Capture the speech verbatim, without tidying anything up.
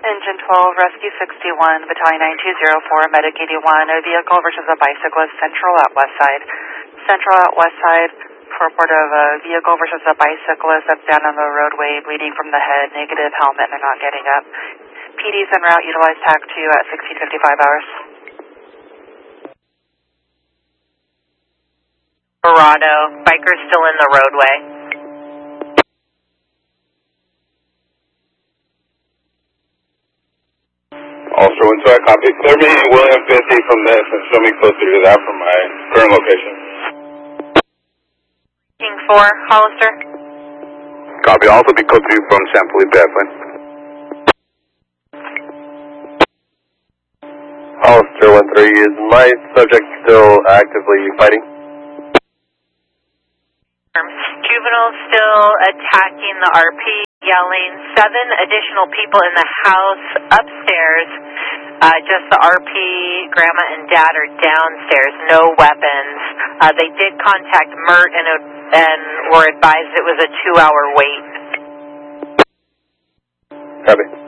Engine twelve, Rescue sixty-one, Battalion nine two zero four, Medic eighty-one, a vehicle versus a bicyclist, Central at West Side. Central at West Side, report of a vehicle versus a bicyclist that's down on the roadway, bleeding from the head, negative helmet, and they're not getting up. P D's en route, utilize TAC two at sixteen fifty-five hours. Dorado, biker's still in the roadway. Also, until I copy, clear me William fifty from this and show me closer to that from my current location. King four, Hollister. Copy, also be code two from San Felipe Airplane. Hollister one three, is my subject still actively fighting? Juvenile still attacking the R P, yelling. Seven additional people in the house upstairs. Uh, just the R P, Grandma and Dad are downstairs, no weapons. Uh, they did contact M E R T and, and were advised it was a two-hour wait. Copy.